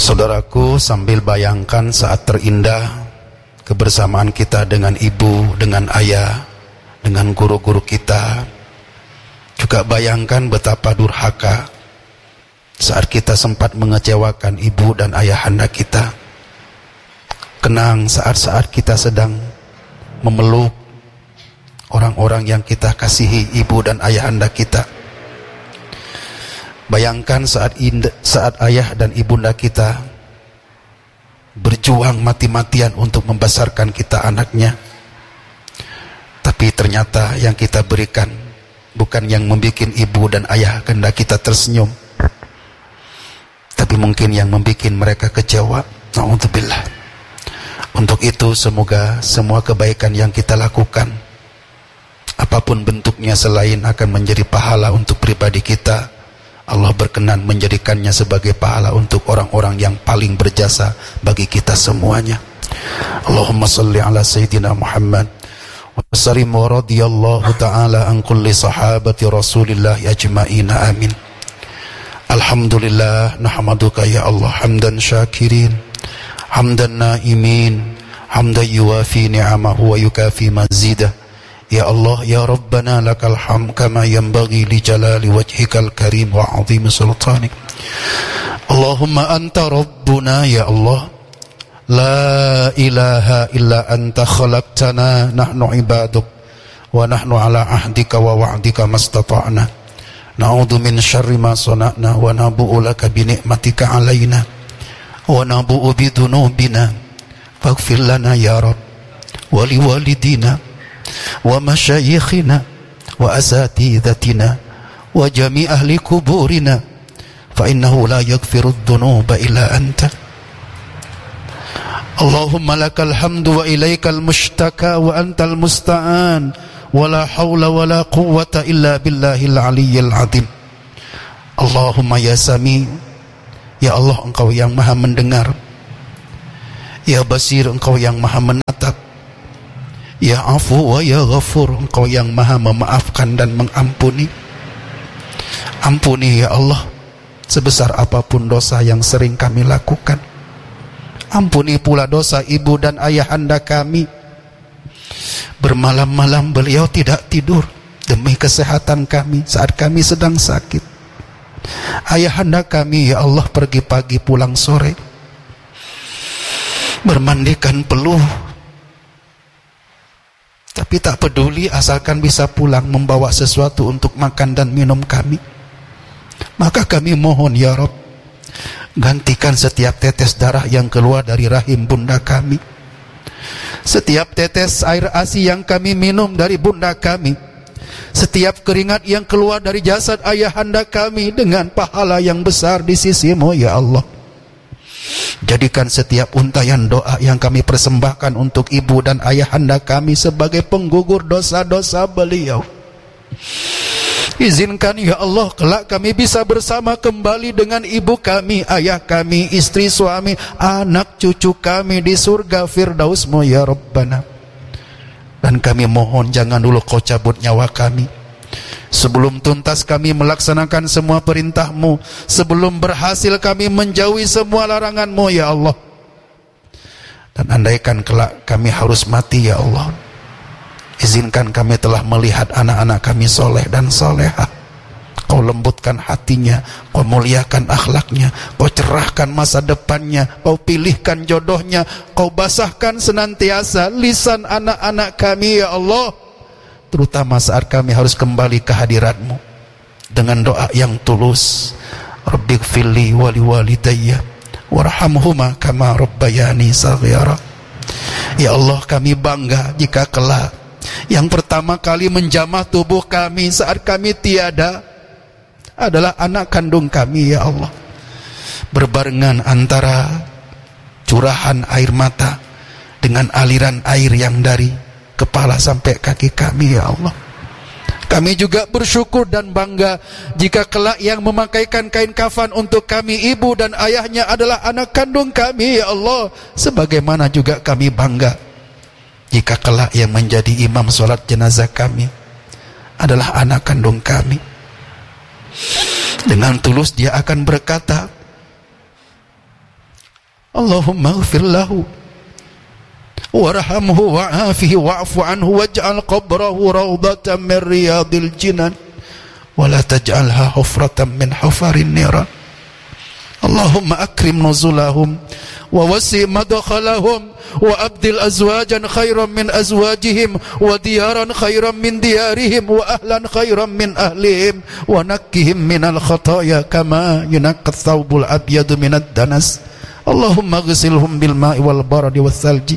Saudaraku, sambil bayangkan saat terindah kebersamaan kita dengan ibu, dengan ayah, dengan guru-guru kita. Juga bayangkan betapa durhaka saat kita sempat mengecewakan ibu dan ayahanda kita. Kenang saat-saat kita sedang memeluk orang-orang yang kita kasihi, ibu dan ayahanda kita. Bayangkan saat ayah dan ibunda kita berjuang mati-matian untuk membesarkan kita anaknya, tapi ternyata yang kita berikan bukan yang membuat ibu dan ayah kehendak kita tersenyum, tapi mungkin yang membuat mereka kecewa. Na'udzubillah. Untuk itu semoga semua kebaikan yang kita lakukan, apapun bentuknya, selain akan menjadi pahala untuk pribadi kita, Allah berkenan menjadikannya sebagai pahala untuk orang-orang yang paling berjasa bagi kita semuanya. Allahumma salli ala Sayyidina Muhammad wa sallim wa radiyallahu ta'ala an kulli sahabati Rasulillah ajma'ina, amin. Alhamdulillah, nahmaduka ya Allah hamdan syakirin, hamdan naimin, hamdan yuwafi ni'amahu wa yukafi mazidah. Ya Allah, ya Rabbana lakal hamd kama yanbaghi li jalali wajhikal karim wa azim sultanik. Allahumma anta Rabbuna ya Allah, la ilaha illa anta khalaqtana, nahnu ibaduk wa nahnu ala ahdika wa wa'dika mastata'na. Na'udzu min syarri ma sana'na wa nabu'u laka bi ni'matika alaina wa nabu'u bi dhunubina faghfir lana ya Rabb wa li walidina wa masyayikhina wa asatidatina wa jami' ahli kuburina fa innahu la yaghfiru dhunuba illa anta. Allahumma lakal hamdu wa ilaikal mushtaka wa antal musta'an wa la hawla wa la quwwata illa billahil aliyyil azim. Allahumma ya Sami, ya Allah, engkau yang maha mendengar, ya Basir, engkau yang maha menatap, ya Afu wa ya Ghafur, engkau yang maha memaafkan dan mengampuni. Ampuni ya Allah sebesar apapun dosa yang sering kami lakukan. Ampuni pula dosa ibu dan ayahanda kami. Bermalam-malam beliau tidak tidur demi kesehatan kami saat kami sedang sakit. Ayahanda kami ya Allah pergi pagi pulang sore, bermandikan peluh, tapi tak peduli asalkan bisa pulang membawa sesuatu untuk makan dan minum kami. Maka kami mohon ya Rabb, gantikan setiap tetes darah yang keluar dari rahim bunda kami, setiap tetes air ASI yang kami minum dari bunda kami, setiap keringat yang keluar dari jasad ayahanda kami dengan pahala yang besar di sisi-Mu ya Allah. Jadikan setiap untayan doa yang kami persembahkan untuk ibu dan ayahanda kami sebagai penggugur dosa-dosa beliau. Izinkan ya Allah kelak kami bisa bersama kembali dengan ibu kami, ayah kami, istri, suami, anak, cucu kami di surga Firdaus-Mu ya Rabbana. Dan kami mohon jangan dulu Kau cabut nyawa kami sebelum tuntas kami melaksanakan semua perintah-Mu, sebelum berhasil kami menjauhi semua larangan-Mu ya Allah. Dan andaikan kelak kami harus mati ya Allah, izinkan kami telah melihat anak-anak kami soleh dan solehah. Kau lembutkan hatinya, Kau muliakan akhlaknya, Kau cerahkan masa depannya, Kau pilihkan jodohnya, Kau basahkan senantiasa lisan anak-anak kami ya Allah. Terutama saat kami harus kembali ke hadirat-Mu dengan doa yang tulus. Rabbighfirli wa liwalidayya warhamhuma kama rabbayani shaghira. Ya Allah, kami bangga jika kelak yang pertama kali menjamah tubuh kami saat kami tiada adalah anak kandung kami ya Allah. Berbarengan antara curahan air mata dengan aliran air yang dari kepala sampai kaki kami ya Allah. Kami juga bersyukur dan bangga jika kelak yang memakaikan kain kafan untuk kami, ibu dan ayahnya adalah anak kandung kami ya Allah. Sebagaimana juga kami bangga jika kelak yang menjadi imam sholat jenazah kami adalah anak kandung kami. Dengan tulus dia akan berkata, Allahumma ighfir lahu warhamhu wa'afihi wa'fu anhu waj'al qabrahu rawdatan min riyadil jinan wa la taj'alha hufratan min hufarin niran. Allahumma akrim nuzulahum wa wasi' madkhalahum wa abdil azwajan khairan min azwajihim wa diyaran khairan min diyarihim wa ahlan khairan min ahlihim wa nakkihim minal khataya kama yunaqqa thawbul abyadu minad danas. Allahumma ghsilhum bil ma'i wal baradi was salji.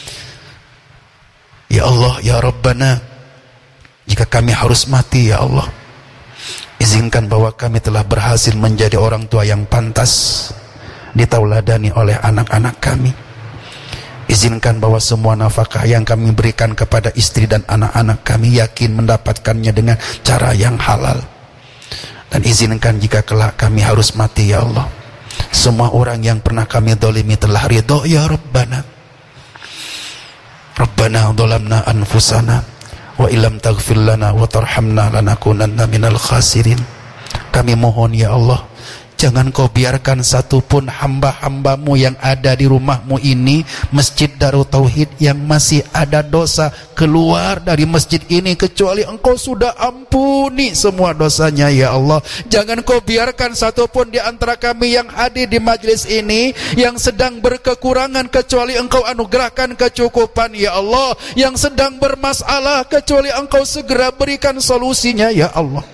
Ya Allah, ya Rabbana, jika kami harus mati ya Allah, izinkan bahwa kami telah berhasil menjadi orang tua yang pantas ditauladani oleh anak-anak kami. Izinkan bahwa semua nafkah yang kami berikan kepada istri dan anak-anak kami yakin mendapatkannya dengan cara yang halal. Dan izinkan jika kelak kami harus mati ya Allah, semua orang yang pernah kami dolimi telah ridho ya Rabbana. Rabbana dhalamna anfusana wa illam taghfir lana wa tarhamna lanakunanna minal khasirin. Kami mohon ya Allah, jangan kau biarkan satupun hamba-hambamu yang ada di rumahmu ini, Masjid Darut Tauhid, yang masih ada dosa keluar dari masjid ini kecuali engkau sudah ampuni semua dosanya ya Allah. Jangan kau biarkan satupun di antara kami yang hadir di majlis ini yang sedang berkekurangan kecuali engkau anugerahkan kecukupan ya Allah. Yang sedang bermasalah kecuali engkau segera berikan solusinya ya Allah.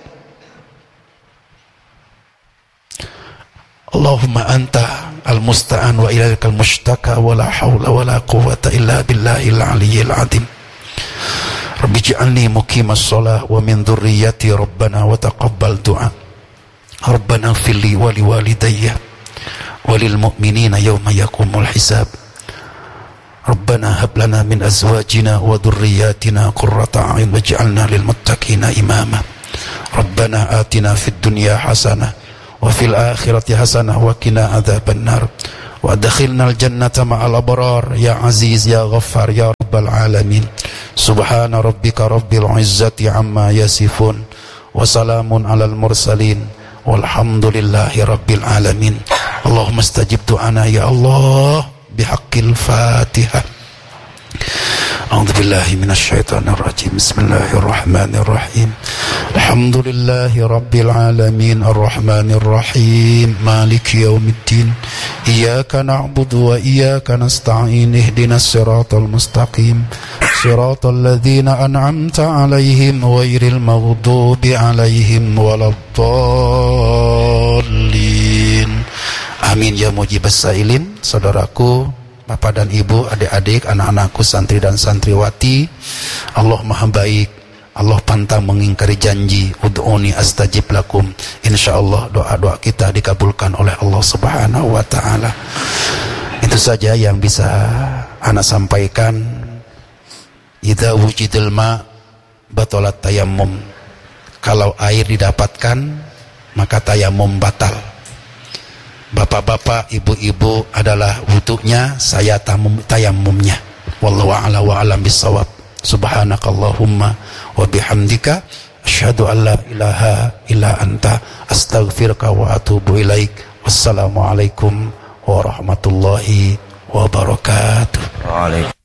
Allahumma anta al-musta'an wa ilaikal mushtaka wa la hawla wa la quwwata illa billahil aliyyil azim. Rabbi ij'alni muqimas shalah wa min dhurriyyati rabbana wa taqabbal du'a. Rabbana ighfir li wa liwalidayya wa lil mu'minina yawma yaqumul hisab. Rabbana hab lana min azwajina wa dhurriyyatina qurrata a'yun waj'alna lil muttaqina imama. Rabbana atina fid dunya hasanah wa fil akhirati hasanah wa qina adzaban nar wa adkhilnal jannata ma'al abrar ya aziz ya ghaffar ya rabbal alamin. Subhana rabbika rabbil izzati amma yasifun wa salamun alal mursalin walhamdulillahi rabbil alamin. Allahumma istajib du'ana ya Allah bihaqqil Fatihah. A'udzu billahi minasy syaithanir rajim. Bismillahirrahmanirrahim. Alhamdulillahi rabbil alamin arrahmanir rahim maliki yaumiddin. Iyyaka na'budu wa iyyaka nasta'in ihdinas siratal mustaqim siratal ladzina an'amta 'alaihim ghairil maghdubi 'alaihim waladdallin. Amin ya mujibas sailin. Saudaraku, Bapak dan Ibu, adik-adik, anak-anakku, santri dan santriwati, Allah Maha Baik, Allah pantang mengingkari janji. Ud'uni astajib lakum. Insyaallah doa-doa kita dikabulkan oleh Allah Subhanahu wa taala. Itu saja yang bisa ana sampaikan. Idza wujidal ma batalat tayammum. Kalau air didapatkan maka tayamum batal. Bapak-bapak, ibu-ibu adalah wudunya, saya tayamumnya. Wallahu a'lam wa a'lam bissawab. Subhanakallahumma wa bihamdika asyhadu an la ilaha illa anta astaghfiruka wa atubu ilaik. Wassalamualaikum warahmatullahi wabarakatuh. Waalaikumsalam.